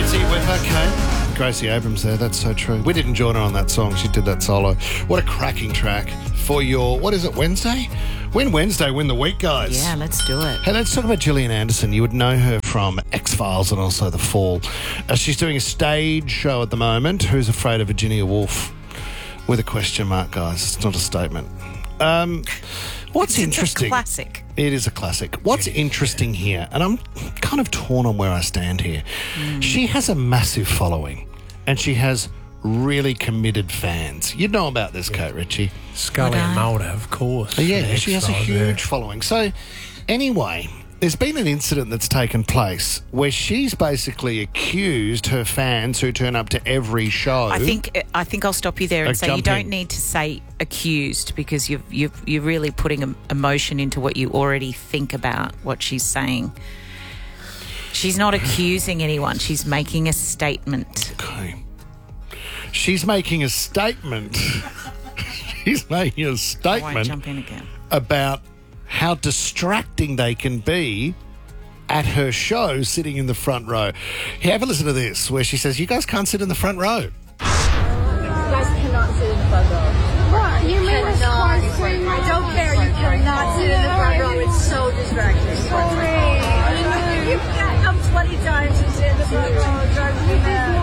Fitzy with her, Kate. Gracie Abrams there, that's so true. We didn't join her on that song, she did that solo. What a cracking track for your, what is it, Wednesday? Win Wednesday, win the week, guys. Yeah, let's do it. Hey, let's talk about Gillian Anderson. You would know her from X-Files and also The Fall. She's doing a stage show at the moment. Who's Afraid of Virginia Woolf? With a question mark, guys. It's not a statement. What's interesting? It's a classic. It is a classic. What's interesting here, and I'm kind of torn on where I stand here. She has a massive following, and she has really committed fans. You know about this, Kate Ritchie. Scully and Mulder, of course. Yeah, she has a huge following. So, anyway, there's been an incident that's taken place where she's basically accused her fans who turn up to every show. I think I'll stop you there and say you don't need to say accused, because you're really putting emotion into what you already think about what she's saying. She's not accusing anyone. She's making a statement. Okay. She's making a statement. She's making a I won't statement jump in again. about how distracting they can be at her show sitting in the front row. Here, have a listen to this, where she says, you guys can't sit in the front row. You guys cannot sit in the front row. What? You made us twice say no. I don't care. You cannot sit in the front row. It's so distracting. Sorry. You've got to come 20 times to sit in the front row. It drives me mad.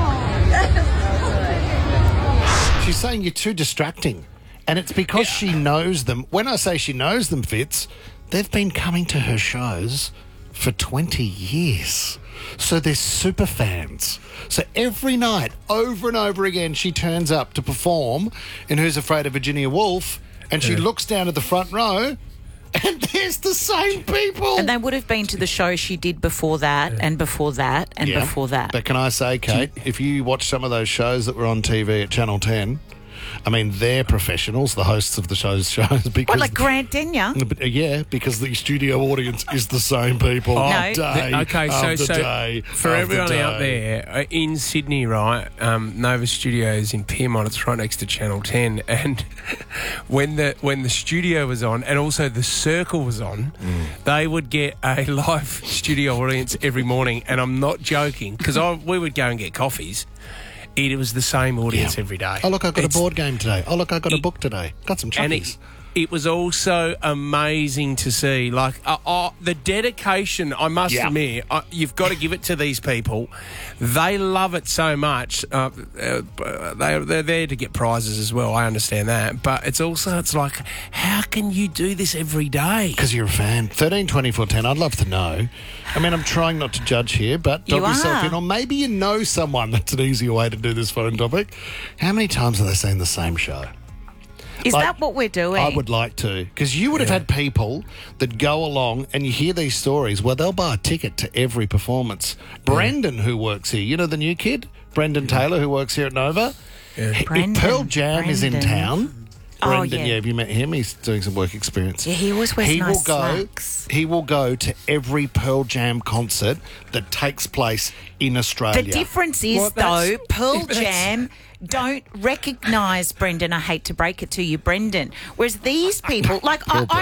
She's saying you're too distracting. And it's because she knows them. When I say she knows them, Fitz, they've been coming to her shows for 20 years. So they're super fans. So every night, over and over again, she turns up to perform in Who's Afraid of Virginia Woolf, and she looks down at the front row, and there's the same people. And they would have been to the show she did before that, and before that, and before that. But can I say, Kate, if you watch some of those shows that were on TV at Channel 10, I mean, they're professionals, the hosts of the shows. Because, What, like Grant Denyer? Yeah, because the studio audience is the same people. No. Day for everyone out there in Sydney, right? Nova Studios in Pyrmont, it's right next to Channel 10. And when the studio was on, and also the Circle was on, they would get a live studio audience every morning. And I'm not joking, because we would go and get coffees. It was the same audience every day. Oh, look, I got a board game today. Oh, look, I got a book today. Got some chockies. It was also amazing to see, like, the dedication, I must admit, you've got to give it to these people. They love it so much. They're there to get prizes as well, I understand that. But it's like, how can you do this every day? Because you're a fan. 13 24 10, I'd love to know. I mean, I'm trying not to judge here, but drop yourself in. Or maybe you know someone. That's an easier way to do this phone topic. How many times have they seen the same show? Is that what we're doing? I would like to. Because you would have had people that go along and you hear these stories where they'll buy a ticket to every performance. Brendan, who works here, you know the new kid? Brendan Taylor, who works here at Nova? Yeah. If Pearl Jam is in town... Brendan, yeah. Have you met him? He's doing some work experience. Yeah, he always wears nice slacks. He will go to every Pearl Jam concert that takes place in Australia. The difference is, Pearl Jam don't recognise Brendan. I hate to break it to you, Brendan. Whereas these people, like,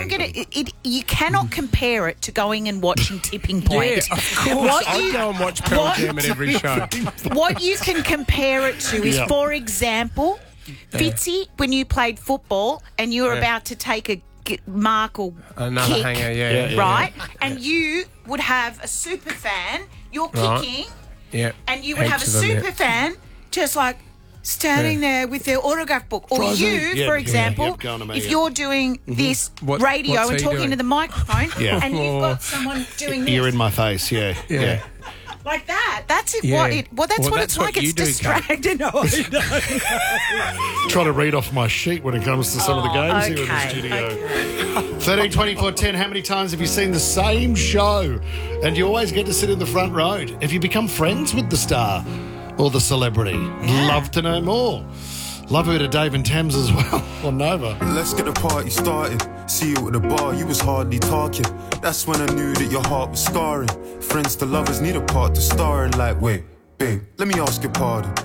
you cannot compare it to going and watching Tipping Point. Yeah, of course. I'd go and watch Pearl Jam at every show. What you can compare it to is, for example... Fitzy, when you played football and you were about to take a mark or another kick, hanger, right? And you would have a super fan, you're kicking, and you would have a super fan just like standing there with their autograph book. Or for example, if you're doing this radio and talking to the microphone and you've got someone doing this. You're in my face, yeah. Like that. That's it. That's what it's like. It's distracting. No, I Try to read off my sheet when it comes to some of the games here in the studio. 13 24 10. How many times have you seen the same show and you always get to sit in the front row? Have you become friends with the star or the celebrity? Love to know more. Love her to Dave and Thames as well on Nova. Let's get the party started. See you at the bar, you was hardly talking. That's when I knew that your heart was scarring. Friends to lovers need a part to star in. Like, wait, babe, let me ask your pardon.